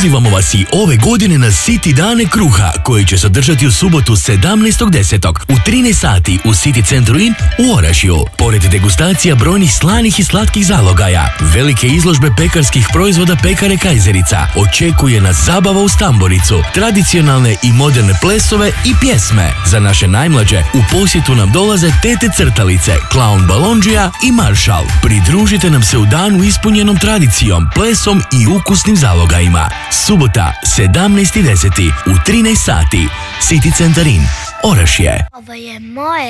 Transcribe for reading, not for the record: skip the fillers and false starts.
Pozivamo vas i ove godine na City dane kruha, koji će se održati u subotu 17.10. u 13 sati u City centru Inn u Orašju. Pored degustacija brojnih slanih i slatkih zalogaja, velike izložbe pekarskih proizvoda pekare Kajzerica, očekuje nas zabava u Stamboricu, tradicionalne i moderne plesove i pjesme. Za naše najmlađe u posjetu nam dolaze tete crtalice, klaun Balondžija i Maršal. Pridružite nam se u danu ispunjenom tradicijom, plesom i ukusnim zalogajima. Subota 17.10. u 13 sati. City centar Inn, Orašje. Ovo je moje